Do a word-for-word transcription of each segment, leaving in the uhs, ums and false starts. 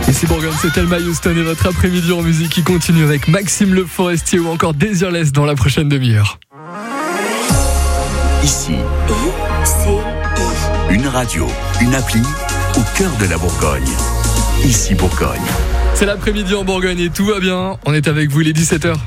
Ici Bourgogne, c'est Thelma Houston et votre après-midi en musique qui continue avec Maxime Le Forestier ou encore Desireless dans la prochaine demi-heure. Ici, une radio, une appli au cœur de la Bourgogne. Ici Bourgogne. C'est l'après-midi en Bourgogne et tout va bien. On est avec vous, les dix-sept heures.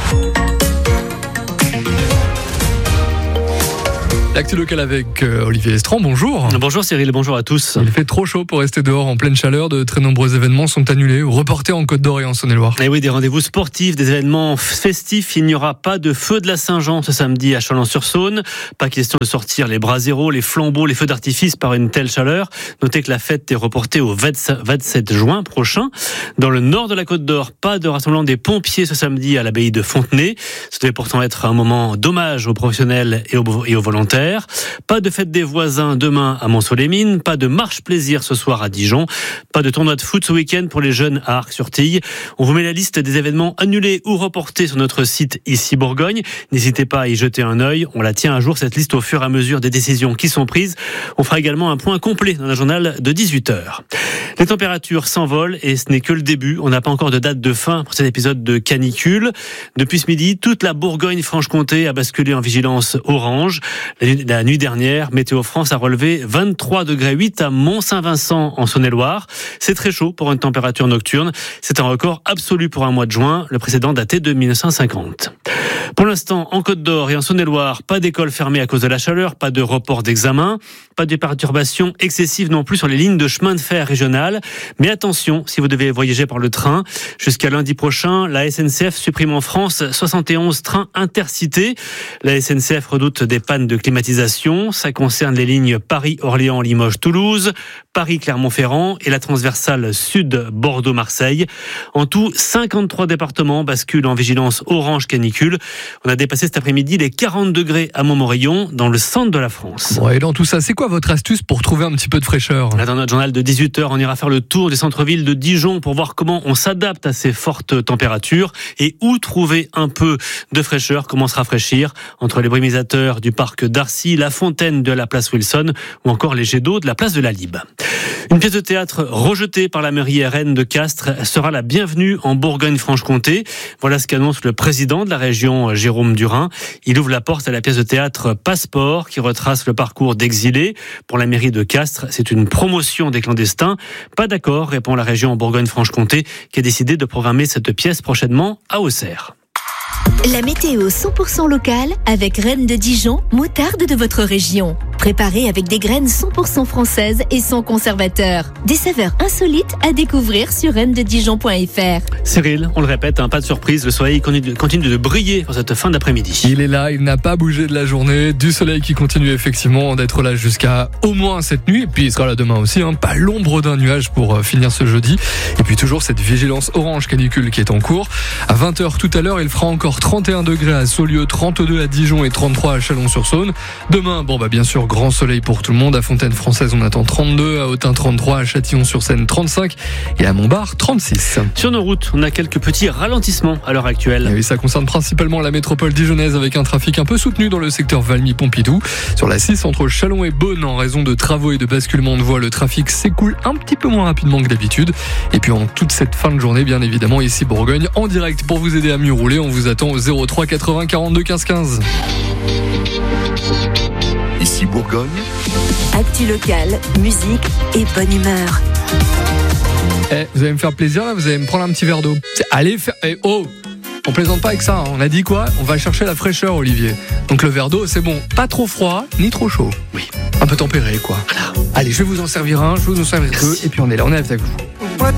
L'actu local avec euh, Olivier Lestrand, bonjour. Bonjour Cyril, bonjour à tous. Il fait trop chaud pour rester dehors en pleine chaleur. De très nombreux événements sont annulés ou reportés en Côte d'Or et en Saône-et-Loire. Et oui, des rendez-vous sportifs, des événements festifs. Il n'y aura pas de feu de la Saint-Jean ce samedi à Chalon-sur-Saône. Pas question de sortir les braseros, les flambeaux, les feux d'artifice par une telle chaleur. Notez que la fête est reportée au vingt-sept juin prochain. Dans le nord de la Côte d'Or, pas de rassemblement des pompiers ce samedi à l'abbaye de Fontenay. Ce devait pourtant être un moment d'hommage aux professionnels et aux, et aux volontaires. Pas de fête des voisins demain à Montceau-les-Mines, pas de marche plaisir ce soir à Dijon, pas de tournoi de foot ce week-end pour les jeunes à Arc-sur-Tille. On vous met la liste des événements annulés ou reportés sur notre site Ici Bourgogne. N'hésitez pas à y jeter un œil. On la tient à jour, cette liste, au fur et à mesure des décisions qui sont prises. On fera également un point complet dans un journal de dix-huit heures. Les températures s'envolent et ce n'est que le début. On n'a pas encore de date de fin pour cet épisode de canicule. Depuis ce midi, toute la Bourgogne-Franche-Comté a basculé en vigilance orange. La nuit dernière, Météo France a relevé vingt-trois degrés huit à Mont-Saint-Vincent en Saône-et-Loire. C'est très chaud pour une température nocturne. C'est un record absolu pour un mois de juin. Le précédent datait de mille neuf cent cinquante. Pour l'instant, en Côte d'Or et en Saône-et-Loire, pas d'école fermée à cause de la chaleur, pas de report d'examen, pas de perturbations excessives non plus sur les lignes de chemin de fer régionales. Mais attention, si vous devez voyager par le train, jusqu'à lundi prochain, la S N C F supprime en France soixante et onze trains intercités. La S N C F redoute des pannes de climatisation. Ça concerne les lignes Paris-Orléans-Limoges-Toulouse, Paris-Clermont-Ferrand et la transversale Sud-Bordeaux-Marseille. En tout, cinquante-trois départements basculent en vigilance orange canicule. On a dépassé cet après-midi les quarante degrés à Montmorillon, dans le centre de la France. Bon, et dans tout ça, c'est quoi votre astuce pour trouver un petit peu de fraîcheur ? Là, dans notre journal de dix-huit heures, on ira faire le tour des centres-villes de Dijon pour voir comment on s'adapte à ces fortes températures et où trouver un peu de fraîcheur, comment se rafraîchir entre les brumisateurs du parc d'Arcy, la fontaine de la place Wilson ou encore les jets d'eau de la place de la Libe. Une pièce de théâtre rejetée par la mairie R N de Castres sera la bienvenue en Bourgogne-Franche-Comté. Voilà ce qu'annonce le président de la région, Jérôme Durin. Il ouvre la porte à la pièce de théâtre Passeport qui retrace le parcours d'exilés. Pour la mairie de Castres, c'est une promotion des clandestins. Pas d'accord, répond la région en Bourgogne-Franche-Comté qui a décidé de programmer cette pièce prochainement à Auxerre. La météo cent pour cent locale avec Reine de Dijon, moutarde de votre région. Préparée avec des graines cent pour cent françaises et sans conservateur. Des saveurs insolites à découvrir sur reine de dijon point f r. Cyril, on le répète, hein, pas de surprise, le soleil continue de briller pour cette fin d'après-midi. Il est là, il n'a pas bougé de la journée. Du soleil qui continue effectivement d'être là jusqu'à au moins cette nuit. Et puis il sera là demain aussi, hein. Pas l'ombre d'un nuage pour finir ce jeudi. Et puis toujours cette vigilance orange canicule qui est en cours. À vingt heures tout à l'heure, il fera encore trente et un degrés à Saulieu, trente-deux à Dijon et trente-trois à Chalon-sur-Saône. Demain, bon bah bien sûr, grand soleil pour tout le monde. À Fontaine-Française, on attend trente-deux, à Autun trente-trois, à Châtillon-sur-Seine trente-cinq et à Montbard trente-six. Sur nos routes, on a quelques petits ralentissements à l'heure actuelle. Et oui, ça concerne principalement la métropole dijonnaise avec un trafic un peu soutenu dans le secteur Valmy-Pompidou. Sur la six, entre Châlons et Beaune, en raison de travaux et de basculements de voies, le trafic s'écoule un petit peu moins rapidement que d'habitude. Et puis en toute cette fin de journée, bien évidemment, ici Bourgogne, en direct pour vous aider à mieux rouler, on vous attend au zéro trois quatre-vingts quarante-deux quinze quinze. Ici Bourgogne. Actu locale, musique et bonne humeur. Eh, vous allez me faire plaisir là, vous allez me prendre un petit verre d'eau. C'est, allez faire. Eh, oh, on plaisante pas avec ça. Hein. On a dit quoi ? On va chercher la fraîcheur, Olivier. Donc le verre d'eau, c'est bon, pas trop froid ni trop chaud. Oui. Un peu tempéré, quoi. Voilà. Allez, je vais vous en servir un, je vais vous en servir deux, et puis on est là, on est avec vous.